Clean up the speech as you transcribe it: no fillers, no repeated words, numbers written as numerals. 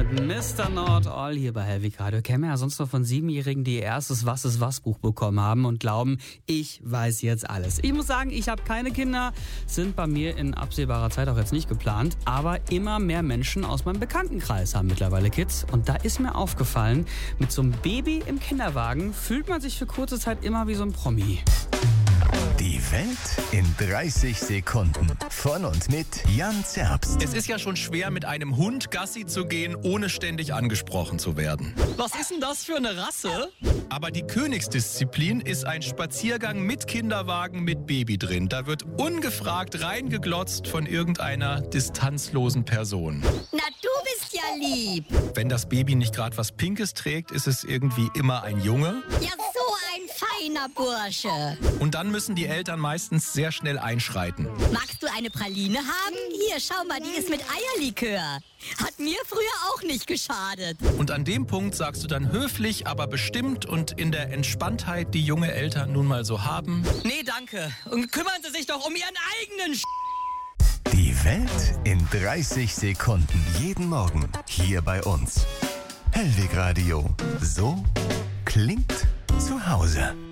Mr. Not All hier bei Helwig Radio. Kennen wir ja sonst noch von 7-Jährigen, die ihr erstes Was ist was Buch bekommen haben und glauben, ich weiß jetzt alles. Ich muss sagen, ich habe keine Kinder, sind bei mir in absehbarer Zeit auch jetzt nicht geplant, aber immer mehr Menschen aus meinem Bekanntenkreis haben mittlerweile Kids und da ist mir aufgefallen, mit so einem Baby im Kinderwagen fühlt man sich für kurze Zeit immer wie so ein Promi. Die Welt in 30 Sekunden. Von und mit Jan Zerbst. Es ist ja schon schwer, mit einem Hund Gassi zu gehen, ohne ständig angesprochen zu werden. Was ist denn das für eine Rasse? Aber die Königsdisziplin ist ein Spaziergang mit Kinderwagen mit Baby drin. Da wird ungefragt reingeglotzt von irgendeiner distanzlosen Person. Na, du bist ja lieb. Wenn das Baby nicht gerade was Pinkes trägt, ist es irgendwie immer ein Junge. Ja, so ein feiner Bursche. Und dann müssen die Eltern meistens sehr schnell einschreiten. Magst du eine Praline haben? Hier, schau mal, die ist mit Eierlikör. Hat mir früher auch nicht geschadet. Und an dem Punkt sagst du dann höflich, aber bestimmt und in der Entspanntheit, die junge Eltern nun mal so haben: Nee, danke. Und kümmern Sie sich doch um Ihren eigenen Die Welt in 30 Sekunden. Jeden Morgen hier bei uns. Helwig Radio. So klingt zu Hause.